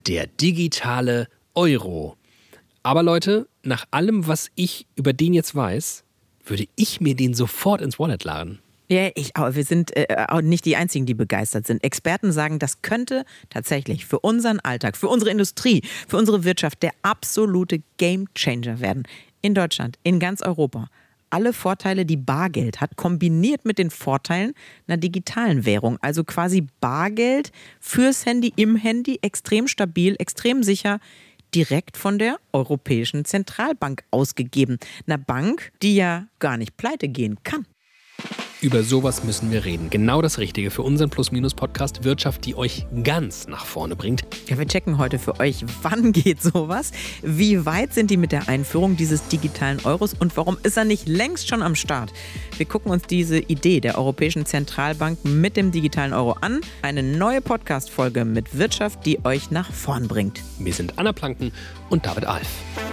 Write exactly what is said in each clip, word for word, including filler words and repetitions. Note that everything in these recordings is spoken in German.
Der digitale Euro. Aber Leute, nach allem, was ich über den jetzt weiß, würde ich mir den sofort ins Wallet laden. Ja, ich auch. Wir sind äh, auch nicht die Einzigen, die begeistert sind. Experten sagen, das könnte tatsächlich für unseren Alltag, für unsere Industrie, für unsere Wirtschaft der absolute Gamechanger werden. In Deutschland, in ganz Europa. Alle Vorteile, die Bargeld hat, kombiniert mit den Vorteilen einer digitalen Währung. Also quasi Bargeld fürs Handy, im Handy, extrem stabil, extrem sicher, direkt von der Europäischen Zentralbank ausgegeben. Einer Bank, die ja gar nicht pleite gehen kann. Über sowas müssen wir reden. Genau das Richtige für unseren Plus-Minus-Podcast Wirtschaft, die euch ganz nach vorne bringt. Ja, wir checken heute für euch, wann geht sowas? Wie weit sind die mit der Einführung dieses digitalen Euros und warum ist er nicht längst schon am Start? Wir gucken uns diese Idee der Europäischen Zentralbank mit dem digitalen Euro an. Eine neue Podcast-Folge mit Wirtschaft, die euch nach vorn bringt. Wir sind Anna Planken und David Alf.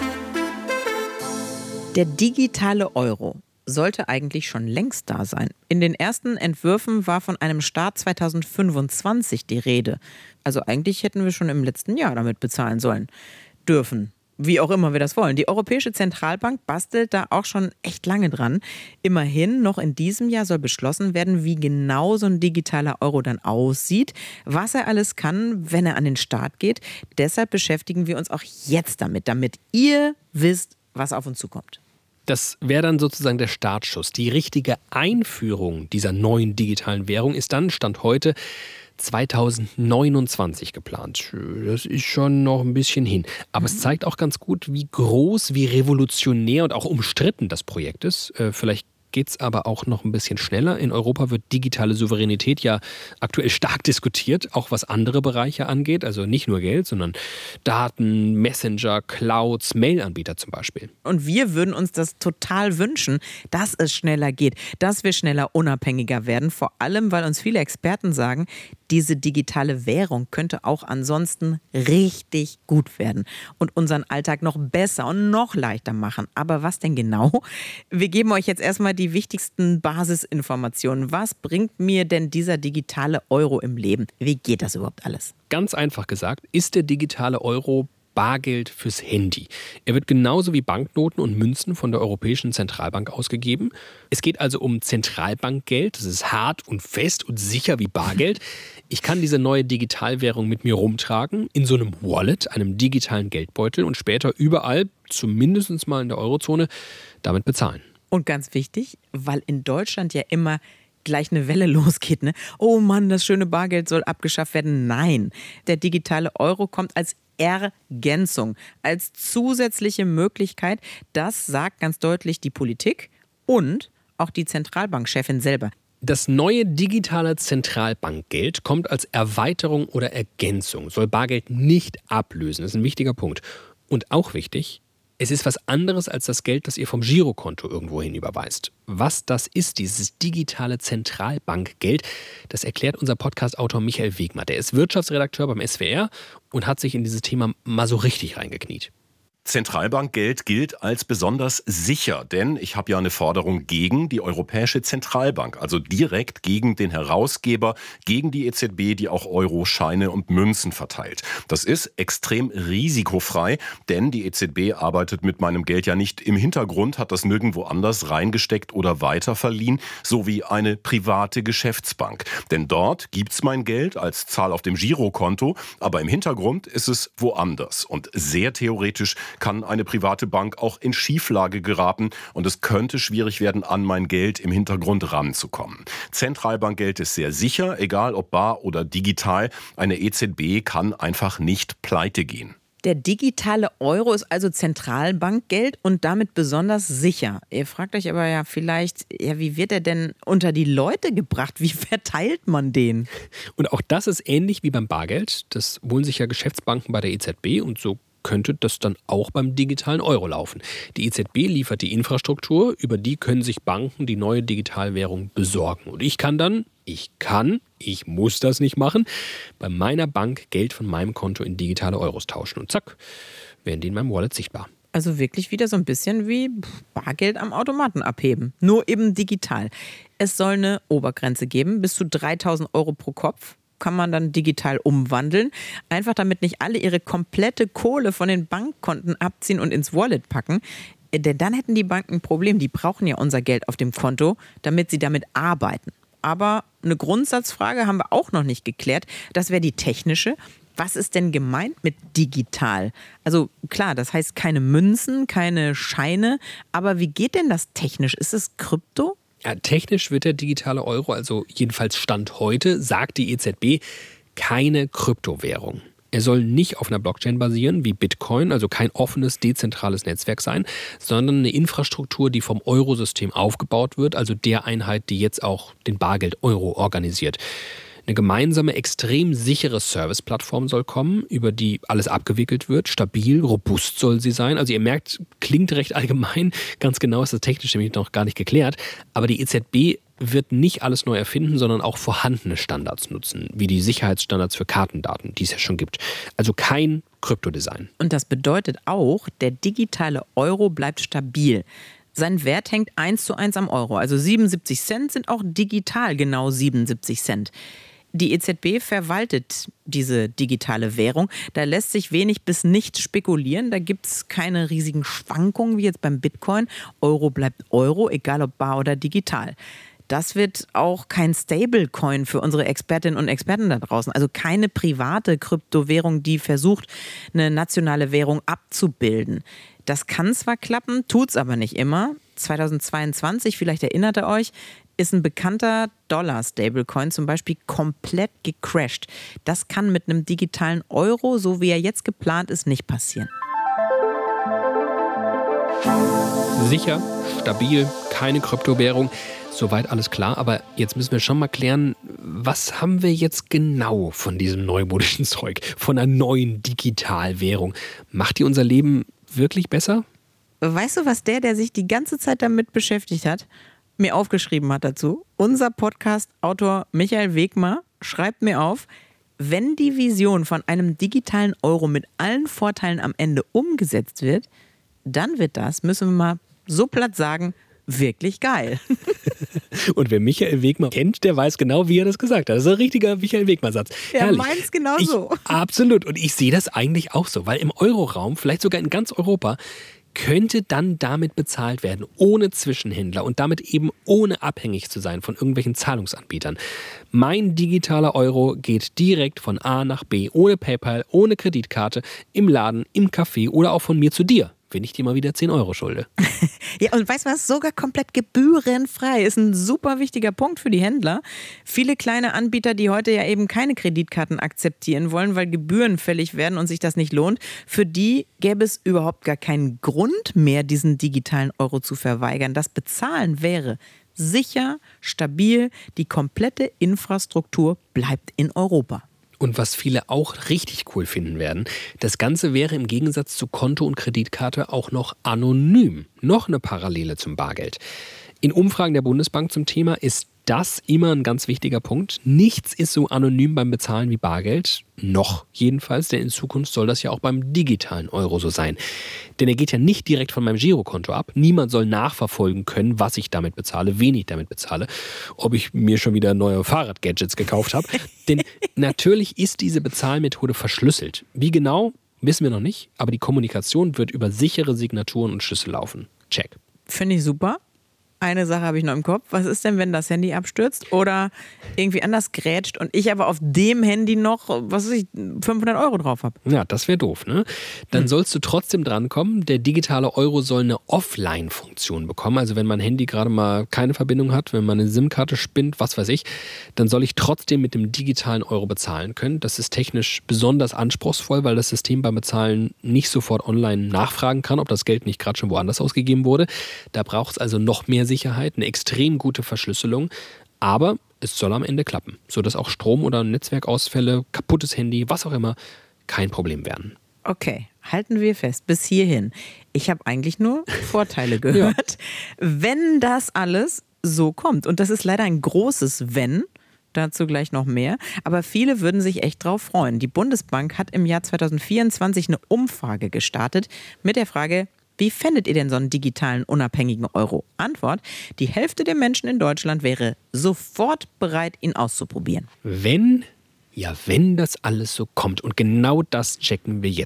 Der digitale Euro sollte eigentlich schon längst da sein. In den ersten Entwürfen war von einem Start zweitausendfünfundzwanzig die Rede. Also eigentlich hätten wir schon im letzten Jahr damit bezahlen sollen. Dürfen. Wie auch immer wir das wollen. Die Europäische Zentralbank bastelt da auch schon echt lange dran. Immerhin, noch in diesem Jahr soll beschlossen werden, wie genau so ein digitaler Euro dann aussieht, was er alles kann, wenn er an den Start geht. Deshalb beschäftigen wir uns auch jetzt damit, damit ihr wisst, was auf uns zukommt. Das wäre dann sozusagen der Startschuss. Die richtige Einführung dieser neuen digitalen Währung ist dann, Stand heute, zweitausendneunundzwanzig geplant. Das ist schon noch ein bisschen hin. Aber mhm. es zeigt auch ganz gut, wie groß, wie revolutionär und auch umstritten das Projekt ist. Vielleicht geht es aber auch noch ein bisschen schneller. In Europa wird digitale Souveränität ja aktuell stark diskutiert, auch was andere Bereiche angeht. Also nicht nur Geld, sondern Daten, Messenger, Clouds, Mail-Anbieter zum Beispiel. Und wir würden uns das total wünschen, dass es schneller geht, dass wir schneller unabhängiger werden. Vor allem, weil uns viele Experten sagen, diese digitale Währung könnte auch ansonsten richtig gut werden und unseren Alltag noch besser und noch leichter machen. Aber was denn genau? Wir geben euch jetzt erstmal die wichtigsten Basisinformationen. Was bringt mir denn dieser digitale Euro im Leben? Wie geht das überhaupt alles? Ganz einfach gesagt, ist der digitale Euro Bargeld fürs Handy. Er wird genauso wie Banknoten und Münzen von der Europäischen Zentralbank ausgegeben. Es geht also um Zentralbankgeld. Das ist hart und fest und sicher wie Bargeld. Ich kann diese neue Digitalwährung mit mir rumtragen, in so einem Wallet, einem digitalen Geldbeutel und später überall, zumindest mal in der Eurozone, damit bezahlen. Und ganz wichtig, weil in Deutschland ja immer gleich eine Welle losgeht, ne? Oh Mann, das schöne Bargeld soll abgeschafft werden. Nein, der digitale Euro kommt als Ergänzung, als zusätzliche Möglichkeit. Das sagt ganz deutlich die Politik und auch die Zentralbankchefin selber. Das neue digitale Zentralbankgeld kommt als Erweiterung oder Ergänzung, soll Bargeld nicht ablösen. Das ist ein wichtiger Punkt. Und auch wichtig, es ist was anderes als das Geld, das ihr vom Girokonto irgendwohin überweist. Was das ist, dieses digitale Zentralbankgeld, das erklärt unser Podcast-Autor Michael Wegmer. Der ist Wirtschaftsredakteur beim S W R und hat sich in dieses Thema mal so richtig reingekniet. Zentralbankgeld gilt als besonders sicher, denn ich habe ja eine Forderung gegen die Europäische Zentralbank, also direkt gegen den Herausgeber, gegen die E Z B, die auch Euro-Scheine und Münzen verteilt. Das ist extrem risikofrei, denn die E Z B arbeitet mit meinem Geld ja nicht im Hintergrund, hat das nirgendwo anders reingesteckt oder weiterverliehen, so wie eine private Geschäftsbank. Denn dort gibt's mein Geld als Zahl auf dem Girokonto, aber im Hintergrund ist es woanders. Und sehr theoretisch kann eine private Bank auch in Schieflage geraten und es könnte schwierig werden, an mein Geld im Hintergrund ranzukommen. Zentralbankgeld ist sehr sicher, egal ob bar oder digital. Eine E Z B kann einfach nicht pleite gehen. Der digitale Euro ist also Zentralbankgeld und damit besonders sicher. Ihr fragt euch aber ja vielleicht, ja, wie wird er denn unter die Leute gebracht? Wie verteilt man den? Und auch das ist ähnlich wie beim Bargeld. Das holen sich ja Geschäftsbanken bei der E Z B und so könnte das dann auch beim digitalen Euro laufen. Die E Z B liefert die Infrastruktur, über die können sich Banken die neue Digitalwährung besorgen. Und ich kann dann, ich kann, ich muss das nicht machen, bei meiner Bank Geld von meinem Konto in digitale Euros tauschen. Und zack, werden die in meinem Wallet sichtbar. Also wirklich wieder so ein bisschen wie Bargeld am Automaten abheben, nur eben digital. Es soll eine Obergrenze geben, bis zu dreitausend Euro pro Kopf. kann man dann digital umwandeln. Einfach damit nicht alle ihre komplette Kohle von den Bankkonten abziehen und ins Wallet packen. Denn dann hätten die Banken ein Problem. Die brauchen ja unser Geld auf dem Konto, damit sie damit arbeiten. Aber eine Grundsatzfrage haben wir auch noch nicht geklärt. Das wäre die technische. Was ist denn gemeint mit digital? Also klar, das heißt keine Münzen, keine Scheine. Aber wie geht denn das technisch? Ist es Krypto? Ja, technisch wird der digitale Euro, also jedenfalls Stand heute, sagt die E Z B, keine Kryptowährung. Er soll nicht auf einer Blockchain basieren wie Bitcoin, also kein offenes, dezentrales Netzwerk sein, sondern eine Infrastruktur, die vom Eurosystem aufgebaut wird, also der Einheit, die jetzt auch den Bargeld-Euro organisiert. Eine gemeinsame, extrem sichere Serviceplattform soll kommen, über die alles abgewickelt wird. Stabil, robust soll sie sein. Also ihr merkt, klingt recht allgemein. Ganz genau ist das technisch nämlich noch gar nicht geklärt. Aber die E Z B wird nicht alles neu erfinden, sondern auch vorhandene Standards nutzen, wie die Sicherheitsstandards für Kartendaten, die es ja schon gibt. Also kein Kryptodesign. Und das bedeutet auch, der digitale Euro bleibt stabil. Sein Wert hängt eins zu eins am Euro. Also siebenundsiebzig Cent sind auch digital genau siebenundsiebzig Cent. Die E Z B verwaltet diese digitale Währung. Da lässt sich wenig bis nichts spekulieren. Da gibt es keine riesigen Schwankungen wie jetzt beim Bitcoin. Euro bleibt Euro, egal ob bar oder digital. Das wird auch kein Stablecoin für unsere Expertinnen und Experten da draußen. Also keine private Kryptowährung, die versucht, eine nationale Währung abzubilden. Das kann zwar klappen, tut's aber nicht immer. zweitausendzweiundzwanzig, vielleicht erinnert ihr euch, ist ein bekannter Dollar-Stablecoin zum Beispiel komplett gecrashed. Das kann mit einem digitalen Euro, so wie er jetzt geplant ist, nicht passieren. Sicher, stabil, keine Kryptowährung. Soweit alles klar, aber jetzt müssen wir schon mal klären, was haben wir jetzt genau von diesem neumodischen Zeug, von einer neuen Digitalwährung? Macht die unser Leben wirklich besser? Weißt du, was der, der sich die ganze Zeit damit beschäftigt hat, mir aufgeschrieben hat dazu? Unser Podcast-Autor Michael Wegmer schreibt mir auf, wenn die Vision von einem digitalen Euro mit allen Vorteilen am Ende umgesetzt wird, dann wird das, müssen wir mal so platt sagen, wirklich geil. Und wer Michael Wegmer kennt, der weiß genau, wie er das gesagt hat. Das ist ein richtiger Michael Wegmer-Satz. Er meint es genau so. Absolut. Und ich sehe das eigentlich auch so, weil im Euroraum, vielleicht sogar in ganz Europa, könnte dann damit bezahlt werden, ohne Zwischenhändler und damit eben ohne abhängig zu sein von irgendwelchen Zahlungsanbietern. Mein digitaler Euro geht direkt von A nach B, ohne PayPal, ohne Kreditkarte, im Laden, im Café oder auch von mir zu dir, wenn ich dir mal wieder zehn Euro schulde. Ja, und weißt du was? Sogar komplett gebührenfrei. Ist ein super wichtiger Punkt für die Händler. Viele kleine Anbieter, die heute ja eben keine Kreditkarten akzeptieren wollen, weil Gebühren fällig werden und sich das nicht lohnt, für die gäbe es überhaupt gar keinen Grund mehr, diesen digitalen Euro zu verweigern. Das Bezahlen wäre sicher, stabil. Die komplette Infrastruktur bleibt in Europa. Und was viele auch richtig cool finden werden, das Ganze wäre im Gegensatz zu Konto und Kreditkarte auch noch anonym. Noch eine Parallele zum Bargeld. In Umfragen der Bundesbank zum Thema ist das immer ein ganz wichtiger Punkt. Nichts ist so anonym beim Bezahlen wie Bargeld. Noch jedenfalls, denn in Zukunft soll das ja auch beim digitalen Euro so sein. Denn er geht ja nicht direkt von meinem Girokonto ab. Niemand soll nachverfolgen können, was ich damit bezahle, wen ich damit bezahle, ob ich mir schon wieder neue Fahrradgadgets gekauft habe. Denn natürlich ist diese Bezahlmethode verschlüsselt. Wie genau, wissen wir noch nicht, aber die Kommunikation wird über sichere Signaturen und Schlüssel laufen. Check. Finde ich super. Eine Sache habe ich noch im Kopf. Was ist denn, wenn das Handy abstürzt oder irgendwie anders grätscht und ich aber auf dem Handy noch, was weiß ich, fünfhundert Euro drauf habe? Ja, das wäre doof, ne? Dann hm. sollst du trotzdem drankommen. Der digitale Euro soll eine Offline-Funktion bekommen. Also wenn mein Handy gerade mal keine Verbindung hat, wenn meine SIM-Karte spinnt, was weiß ich, dann soll ich trotzdem mit dem digitalen Euro bezahlen können. Das ist technisch besonders anspruchsvoll, weil das System beim Bezahlen nicht sofort online nachfragen kann, ob das Geld nicht gerade schon woanders ausgegeben wurde. Da braucht es also noch mehr Sicherheit, eine extrem gute Verschlüsselung, aber es soll am Ende klappen, sodass auch Strom- oder Netzwerkausfälle, kaputtes Handy, was auch immer, kein Problem werden. Okay, halten wir fest, bis hierhin. Ich habe eigentlich nur Vorteile gehört, ja. Wenn das alles so kommt. Und das ist leider ein großes Wenn, dazu gleich noch mehr. Aber viele würden sich echt drauf freuen. Die Bundesbank hat im Jahr zweitausendvierundzwanzig eine Umfrage gestartet mit der Frage, wie fändet ihr denn so einen digitalen, unabhängigen Euro? Antwort, die Hälfte der Menschen in Deutschland wäre sofort bereit, ihn auszuprobieren. Wenn Ja, wenn das alles so kommt und genau das checken wir jetzt.